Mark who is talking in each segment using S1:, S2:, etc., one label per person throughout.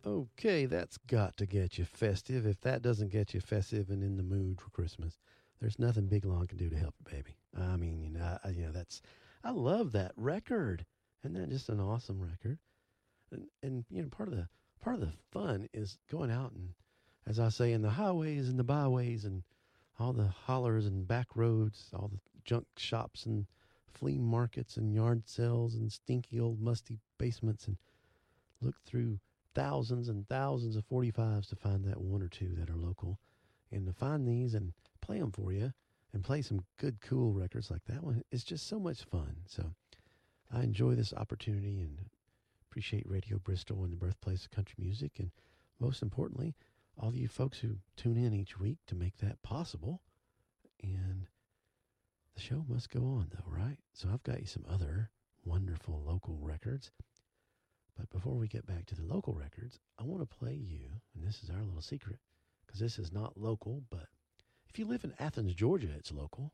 S1: Okay, that's got to get you festive. If that doesn't get you festive and in the mood for Christmas, there's nothing Big Lon can do to help it, baby. I mean, that's I love that record. Isn't that just an awesome record? And part of the fun is going out and, as I say, in the highways and the byways and all the hollers and back roads, all the junk shops and flea markets and yard sales and stinky old musty basements, and look through thousands and thousands of 45s to find that one or two that are local, and to find these and play them for you and play some good, cool records like that one is just so much fun. So I enjoy this opportunity and appreciate Radio Bristol and the birthplace of country music. And most importantly, all you folks who tune in each week to make that possible. And the show must go on, though, right? So I've got you some other wonderful local records. But before we get back to the local records, I want to play you, and this is our little secret, because this is not local, but if you live in Athens, Georgia, it's local.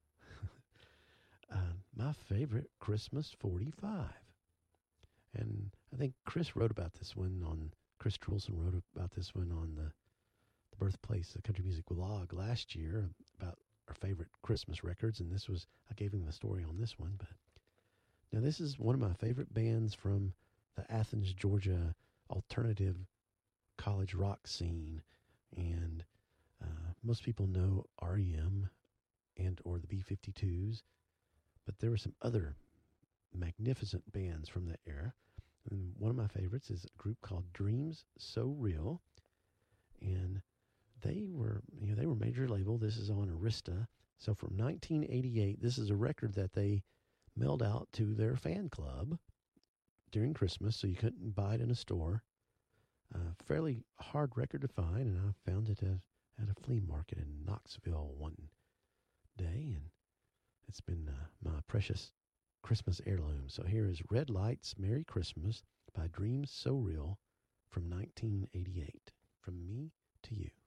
S1: My favorite Christmas 45. And I think Chris Trulson wrote about this one on the birthplace of country music blog last year about our favorite Christmas records. And I gave him the story on this one. But now this is one of my favorite bands from the Athens, Georgia alternative college rock scene. And most people know REM and or the B-52s. But there were some other magnificent bands from that era. And one of my favorites is a group called Dreams So Real. And they were major label. This is on Arista. So from 1988, this is a record that they mailed out to their fan club during Christmas, so you couldn't buy it in a store. Fairly hard record to find, and I found it at a flea market in Knoxville one day, and it's been my precious Christmas heirloom. So here is Red Lights, Merry Christmas by Dreams So Real from 1988. From me to you.